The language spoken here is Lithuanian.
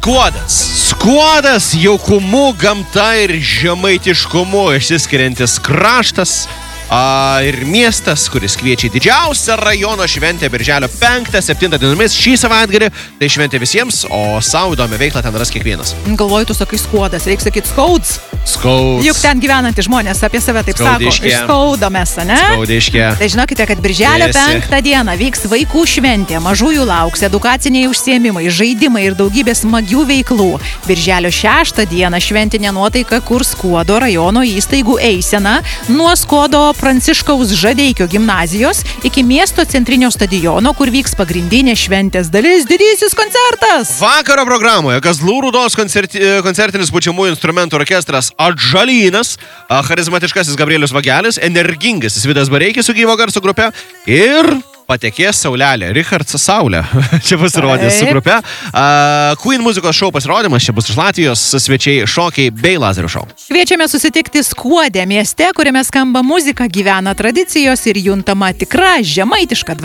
Skuodas jaukumu, gamta ir žemaitiškumu išsiskiriantis kraštas ir miestas, kuris kviečia didžiausią rajono šventę birželio 5-7 dienomis šį savaitgalį. Tai šventė visiems, o savo įdomią veiklą ten ras kiekvienas. Galvoju, tu sakai Skuodas, reikia sakyti Skauds. Skauds. Juk ten gyvenantys žmonės apie save taip sako. Iš Skaudo mes, ne? Skaudiškė. Tai žinokite, kad birželio 5 dieną vyks vaikų šventė, mažųjų lauks, edukaciniai užsiėmimai, žaidimai ir daugybė smagių veiklų. Birželio 6 dieną šventinė nuotaika kurs Skuodo rajono įstaigų eisena nuo Skuodo Pranciškaus Žadeikio gimnazijos iki miesto centrinio stadiono, kur vyks pagrindinė šventės dalis, didysis koncertas. Vakaro programoje Kazlų Rūdos koncertinis pučiamųjų instrumentų orkestras Atžalynas, charizmatiškasis Gabrielius Vagelis, energingasis Vidas Bareikis su gyvo garso grupe ir patekės Saulelė, Richards Saulė. Čia pasirodys su grupe. Queen muzikos šou pasirodymas, čia bus iš Latvijos svečiai, šokiai bei lazerių šou. Kviečiame susitikti Skuode mieste, kuriame skamba muzika, gyvena tradicijos ir juntama tikra žemaitiška dvasia.